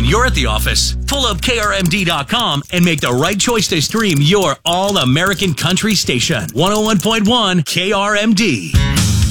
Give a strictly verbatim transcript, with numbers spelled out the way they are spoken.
when you're at the office. Pull up K R M D dot com and make the right choice to stream your all-American country station. one oh one point one K R M D.